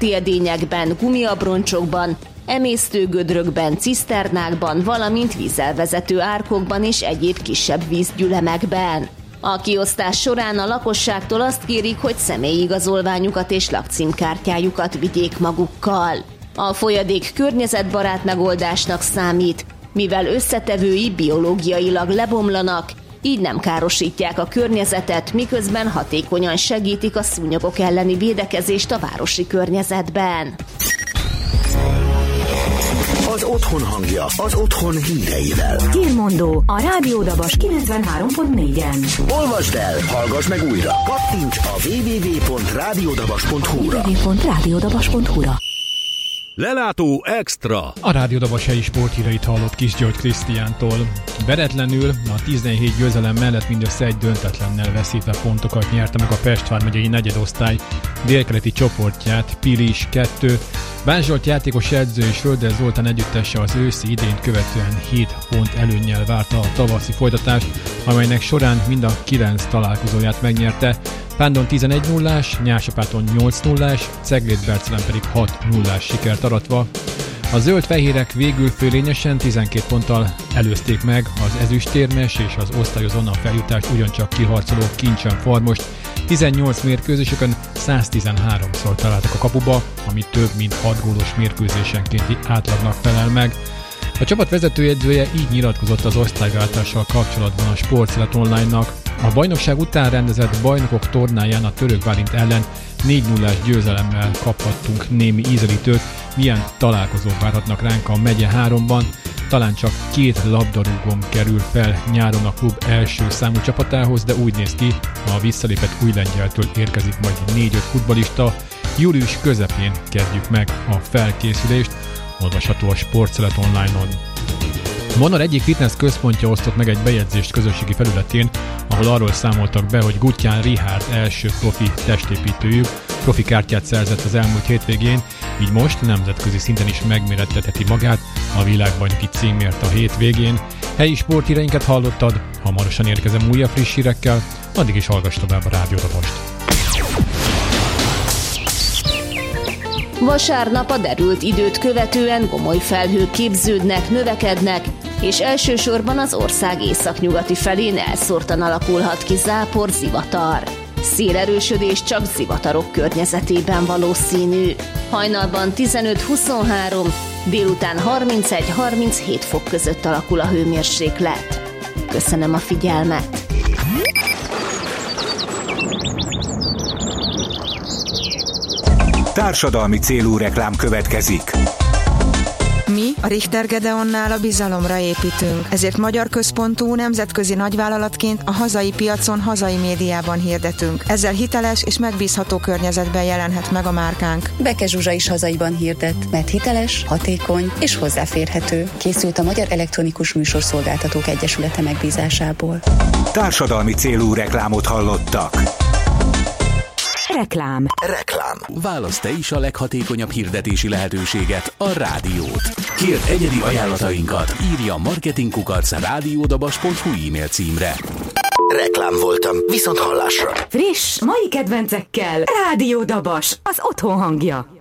textiledényekben, gumiabroncsokban, emésztőgödrökben, ciszternákban, valamint vízelvezető árkokban és egyéb kisebb vízgyülemekben. A kiosztás során a lakosságtól azt kérik, hogy személyigazolványukat és lakcímkártyájukat vigyék magukkal. A folyadék környezetbarát megoldásnak számít, mivel összetevői biológiailag lebomlanak, így nem károsítják a környezetet, miközben hatékonyan segítik a szúnyogok elleni védekezést a városi környezetben. Az otthon hangja, az otthon híreivel. Hírmondó a Rádió Dabas 93.4-en. Olvasd el, hallgass meg újra. Kattints a www.radiodabas.hu-ra. Lelátó Extra! A Rádió Dabas helyi sporthíreit hallott Kis György Krisztiántól. Veretlenül a 17 győzelem mellett mindössze egy döntetlennel veszítve pontokat nyerte meg a Pest vármegyei negyedosztály délkeleti csoportját, Pilis 2. Bán Zsolt játékos edző és Földes Zoltán együttese az őszi idényt követően 7 pont előnnyel várta a tavaszi folytatást, amelynek során mind a 9 találkozóját megnyerte. Pándon 11-0-ás, Nyásapáton 8-0-ás, Cegléd-Bercelen pedig 6-0-ás sikert aratva. A zöld-fehérek végül fölényesen 12 ponttal előzték meg az ezüstérmes és az osztályozón a feljutást ugyancsak kiharcoló Kincsen Farmost. 18 mérkőzéseken 113-szor találtak a kapuba, ami több mint 6 gólos mérkőzésenkénti átlagnak felel meg. A csapat vezetőedzője így nyilatkozott az osztályváltással kapcsolatban a Sportszélet Online-nak. A bajnokság után rendezett bajnokok tornáján a Török Bálint ellen 4-0-ás győzelemmel kaphattunk némi ízelítőt, milyen találkozók várhatnak ránk a megye 3-ban. Talán csak 2 labdarúgón kerül fel nyáron a klub első számú csapatához, de úgy néz ki, a visszalépett Újlengyeltől érkezik majd 4-5 futballista. Július közepén kezdjük meg a felkészülést, olvasható a Sportszélet Online-on. Monor egyik fitness központja osztott meg egy bejegyzést közösségi felületén, ahol arról számoltak be, hogy Gutján Richárd első profi testépítőjük profi kártyát szerzett az elmúlt hétvégén, így most nemzetközi szinten is megmérettetheti magát a világbajnoki címért a hétvégén. Helyi sporthíreinket hallottad, hamarosan érkezem újabb friss hírekkel, addig is hallgass tovább a Rádió Dabast. Vasárnap a derült időt követően gomoly felhők képződnek, növekednek, és elsősorban az ország északnyugati felén elszórtan alakulhat ki zápor, zivatar. Szélerősödés csak zivatarok környezetében valószínű. Hajnalban 15-23, délután 31-37 fok között alakul a hőmérséklet. Köszönöm a figyelmet! Társadalmi célú reklám következik. Mi a Richter Gedeonnál a bizalomra építünk, ezért magyar központú nemzetközi nagyvállalatként a hazai piacon, hazai médiában hirdetünk. Ezzel hiteles és megbízható környezetben jelenhet meg a márkánk. Beke Zsuzsa is hazaiban hirdet, mert hiteles, hatékony és hozzáférhető. Készült a Magyar Elektronikus Műsorszolgáltatók Egyesülete megbízásából. Társadalmi célú reklámot hallottak. Reklám. Válaszd te is a leghatékonyabb hirdetési lehetőséget, a rádiót. Kérd egyedi ajánlatainkat, írj a marketing@radiodabas.hu e-mail címre. Reklám voltam, viszont hallásra. Friss, mai kedvencekkel Rádió Dabas, az otthon hangja.